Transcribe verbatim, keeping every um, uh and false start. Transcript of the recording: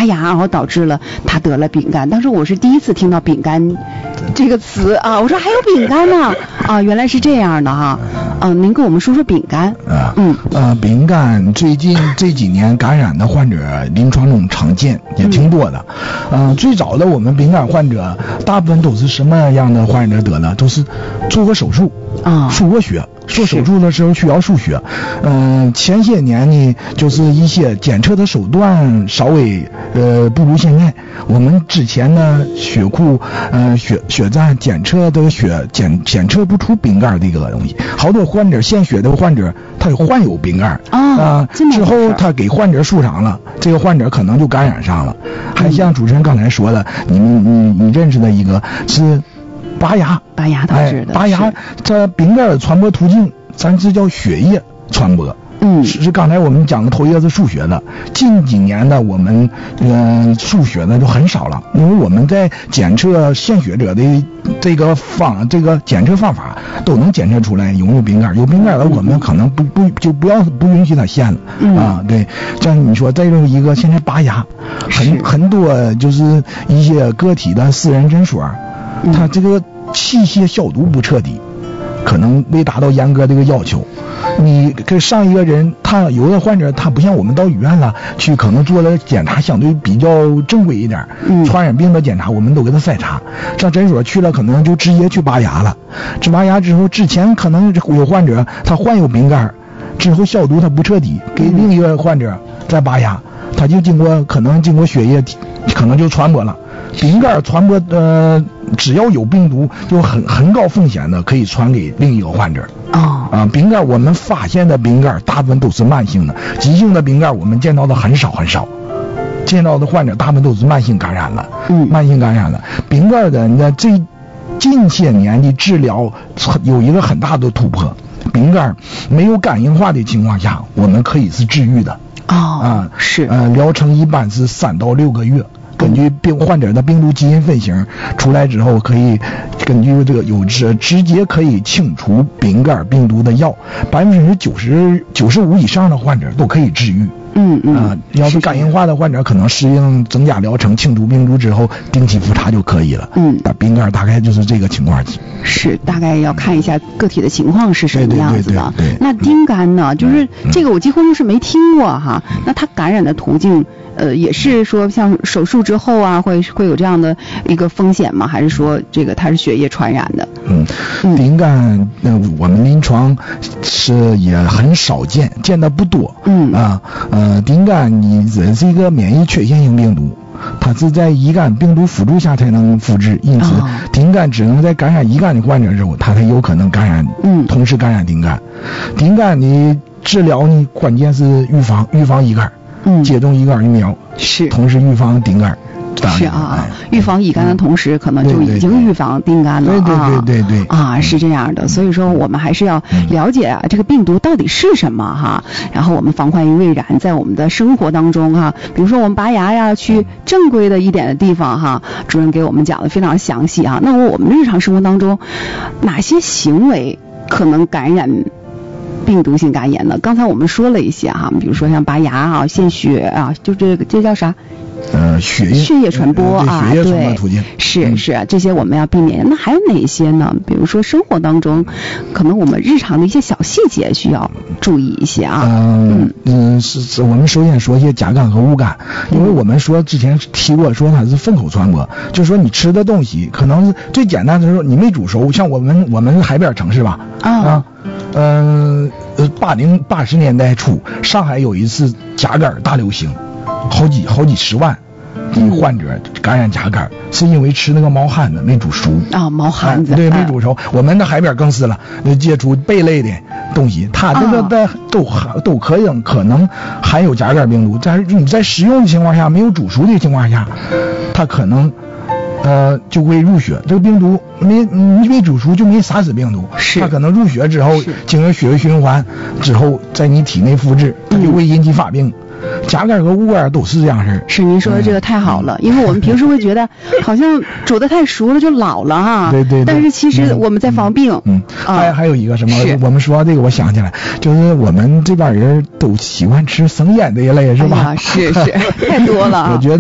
拔牙，然后导致了他得了丙肝。当时我是第一次听到丙肝这个词啊，我说还有丙肝呢啊，原来是这样的哈。嗯，您跟我们说说丙肝。 啊，嗯，呃，丙肝最近这几年感染的患者临床中常见，也挺多的。嗯、呃，最早的我们丙肝患者大部分都是什么样的患者得了？都是做过手术啊，输过血。做手术的时候需要输血，嗯、呃，前些年呢，就是一些检测的手段稍微呃不如现在。我们之前呢，血库呃血血站检测的血检检测不出丙肝这个东西，好多患者献血的患者他患有丙肝啊、呃，之后他给患者输上了，这个患者可能就感染上了。还像主持人刚才说的，你们你你认识的一个是。拔牙， 拔牙导致的。 哎、拔牙，这丙肝的传播途径，咱是叫血液传播。嗯，是刚才我们讲的头一个是输血的，近几年的我们呃输血的就很少了，因为我们在检测献血者的这个方这个检测方法都能检测出来有没有丙肝，有丙肝的我们可能不不就不要不允许他献了、嗯、啊。对，像你说再有一个现在拔牙，很很多就是一些个体的私人诊所。他这个器械消毒不彻底，可能没达到严格这个要求。你跟上一个人，他有的患者他不像我们到医院了去，可能做的检查相对比较正规一点，嗯，传染病的检查我们都给他筛查。上诊所去了，可能就直接去拔牙了。这拔牙之后，之前可能有患者他患有丙肝，之后消毒他不彻底，给另一个患者再拔牙，他就经过可能经过血液，可能就传播了。丙肝传播呃，只要有病毒，有很很高风险的，可以传给另一个患者。哦，啊，丙肝我们发现的丙肝大部分都是慢性的，急性的丙肝我们见到的很少很少，见到的患者大部分都是慢性感染了。嗯，慢性感染了。丙肝的那这近些年的治疗有一个很大的突破，丙肝没有肝硬化的情况下，我们可以是治愈的。哦，啊，是，呃，疗程一般是三到六个月。根据病患者的病毒基因分型出来之后，可以根据这个有直直接可以清除丙肝病毒的药，百分之九十九十五以上的患者都可以治愈。嗯嗯啊，要是肝硬化的患者，可能适应增加疗程，清除病毒之后定期复查就可以了。嗯，丙肝大概就是这个情况。 是，大概要看一下个体的情况是什么样子的。 对对对对对。 那丁肝呢，就是这个我几乎就是没听过哈。嗯、那它感染的途径，呃，也是说像手术之后啊，会会有这样的一个风险吗？还是说这个它是血液传染的？ 嗯，丙肝，呃，我们临床是也很少见，见的不多。嗯啊，呃，丙肝你人是一个免疫缺陷性病毒。它是在乙肝病毒辅助下才能复制，因此丙肝只能在感染乙肝的患者之后，它才有可能感染，嗯，同时感染丙肝。丙肝的治疗呢，关键是预防，预防乙肝，嗯，接种乙肝疫苗，是，同时预防丙肝。 是啊，预防乙肝的同时，可能就已经预防丁肝了啊。 对对对对对啊，是这样的。所以说，我们还是要了解啊，这个病毒到底是什么哈。然后我们防患于未然，在我们的生活当中哈，比如说我们拔牙呀，去正规的一点的地方哈，主任给我们讲的非常详细啊。那我们日常生活当中，哪些行为可能感染病毒性肝炎呢？刚才我们说了一些哈，比如说像拔牙啊、献血啊，就这个这叫啥？ 呃，血液血液传播啊， 血液传播途径是是，这些我们要避免。那还有哪些呢？比如说生活当中，可能我们日常的一些小细节需要注意一些啊。 嗯嗯，是是，我们首先说一些甲肝和戊肝，因为我们说之前提过说它是粪口传播，就是说你吃的东西可能是最简单的时候你没煮熟，像我们我们是海边城市吧啊。嗯呃，八零八十年代初，上海有一次甲肝大流行，好几好几十万的患者感染甲肝，是因为吃那个毛蚶子没煮熟啊，毛蚶子、 啊、对，没煮熟。我们的海边更是了，接触贝类的东西，它这个的都、啊、都可能可能含有甲肝病毒，但是你在食用的情况下，没有煮熟的情况下，它可能。呃，就会入血，这个病毒没你没煮熟就没杀死病毒，是它可能入血之后，经过血液循环之后，在你体内复制，它就会引起发病。嗯甲肝和戊肝都是这样式。 是您说的这个太好了，嗯、因为我们平时会觉得好像煮得太熟了就老了哈。 对对对。 但是其实我们在防病。 嗯。嗯还、啊、还有一个什么？我们说这个我想起来，就是我们这边人都喜欢吃生腌这一类，是吧？ 哎、是是，太多了。 我觉得。